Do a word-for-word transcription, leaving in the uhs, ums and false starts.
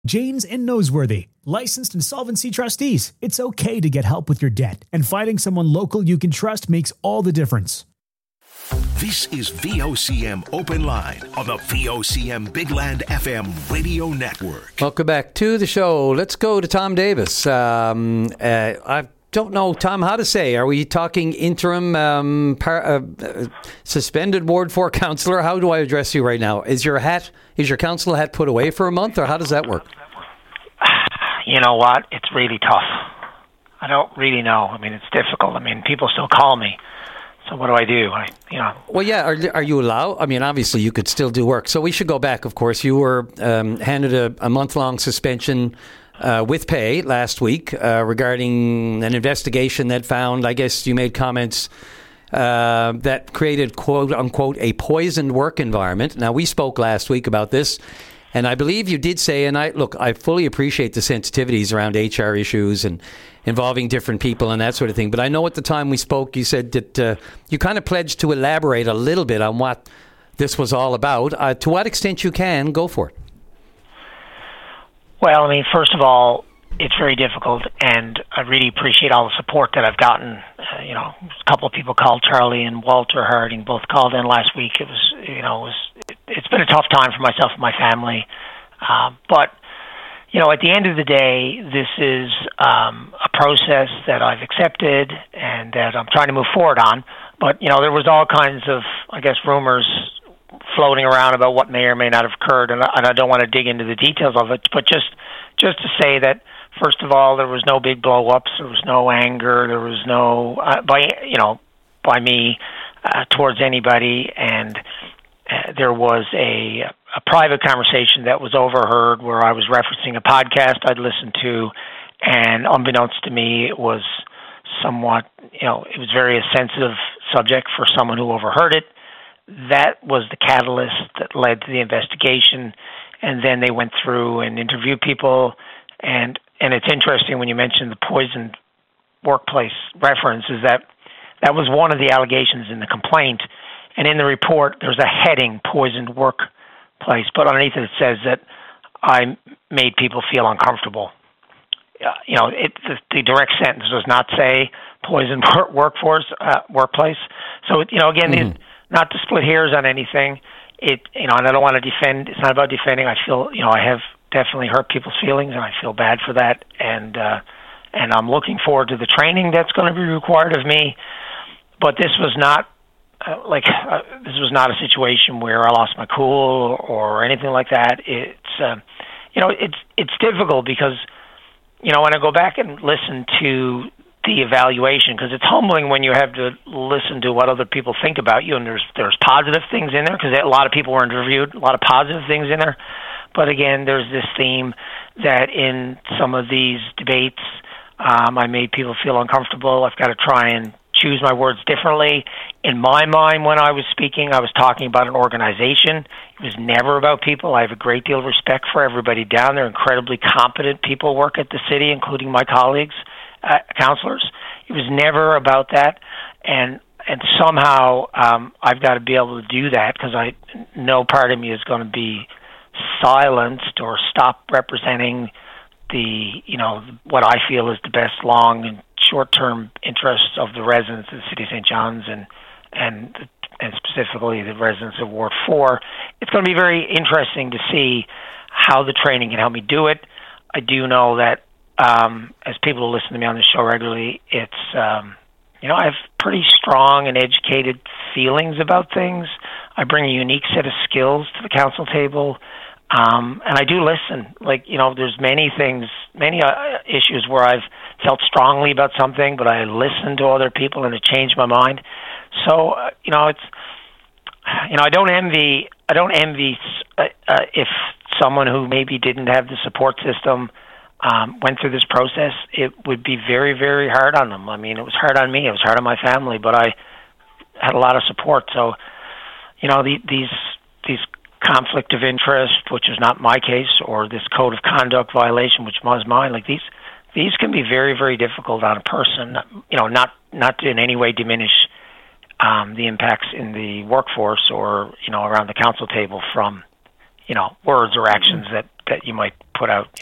James and Noseworthy, licensed insolvency trustees. It's okay to get help with your debt, and finding someone local you can trust makes all the difference. This is V O C M Open Line on the V O C M Big Land F M radio network. Welcome back to the show. Let's go to Tom Davis. Um, uh, I don't know, Tom, how to say. Are we talking interim um, par- uh, uh, suspended Ward four councillor? How do I address you right now? Is your hat, is your council hat put away for a month, or how does that work? You know what? It's really tough. I don't really know. I mean, it's difficult. I mean, people still call me. So what do I do? I, you know. Well, yeah. Are, are you allowed? I mean, obviously, you could still do work. So we should go back. Of course, you were um, handed a, a month-long suspension uh, with pay last week uh, regarding an investigation that found. I guess you made comments uh, that created "quote unquote" a poisoned work environment. Now, we spoke last week about this, and I believe you did say. And I look, I fully appreciate the sensitivities around H R issues and involving different people and that sort of thing. But I know at the time we spoke, you said that uh, you kind of pledged to elaborate a little bit on what this was all about. Uh, to what extent you can, go for it. Well, I mean, first of all, it's very difficult, and I really appreciate all the support that I've gotten. Uh, you know, a couple of people called, Charlie and Walter Harding, both called in last week. It was, you know, it was, it, it's been a tough time for myself and my family. Uh, but You know, at the end of the day, this is um, a process that I've accepted and that I'm trying to move forward on. But, you know, there was all kinds of, I guess, rumors floating around about what may or may not have occurred, and I, and I don't want to dig into the details of it, but just just to say that, first of all, there was no big blow-ups, there was no anger, there was no, uh, by you know, by me uh, towards anybody, and uh, there was a... a private conversation that was overheard where I was referencing a podcast I'd listened to, and unbeknownst to me, it was somewhat, you know, it was very a sensitive subject for someone who overheard it. That was the catalyst that led to the investigation, and then they went through and interviewed people, and and it's interesting when you mentioned the poisoned workplace reference, is that that was one of the allegations in the complaint, and in the report there's a heading, poisoned work place, but underneath it, it says that I made people feel uncomfortable. Uh, you know, it, the, the direct sentence does not say poison work, workforce uh, workplace. So, you know, again, mm-hmm. it, not to split hairs on anything. It, you know, and I don't want to defend. It's not about defending. I feel, you know, I have definitely hurt people's feelings, and I feel bad for that. And uh, and I'm looking forward to the training that's going to be required of me. But this was not. Uh, like uh, this was not a situation where I lost my cool or, or anything like that. It's uh, you know it's it's difficult because you know when I go back and listen to the evaluation, because it's humbling when you have to listen to what other people think about you, and there's there's positive things in there because a lot of people were interviewed, a lot of positive things in there. But again, there's this theme that in some of these debates, um, I made people feel uncomfortable. I've got to try and choose my words differently. In my mind, when I was speaking, I was talking about an organization. It was never about people. I have a great deal of respect for everybody down there. Incredibly competent people work at the city, including my colleagues, uh, counselors. It was never about that. And and somehow um, I've got to be able to do that because I no part of me is going to be silenced or stop representing the, you know, what I feel is the best long and short-term interests of the residents of the city of Saint John's and and and specifically the residents of Ward four. It's going to be very interesting to see how the training can help me do it. I do know that um, as people who listen to me on the show regularly, it's um, you know I have pretty strong and educated feelings about things. I bring a unique set of skills to the council table. Um, and I do listen. Like, you know, there's many things, many uh, issues where I've felt strongly about something, but I listen to other people and it changed my mind. So, uh, you know, it's, you know, I don't envy, I don't envy uh, uh, if someone who maybe didn't have the support system um, went through this process. It would be very, very hard on them. I mean, it was hard on me. It was hard on my family, but I had a lot of support. So, you know, the, these, these, conflict of interest, which is not my case, or this code of conduct violation, which was mine. Like these, these can be very, very difficult on a person. You know, not not to in any way diminish um, the impacts in the workforce or you know around the council table from you know, words or actions that, that you might put out.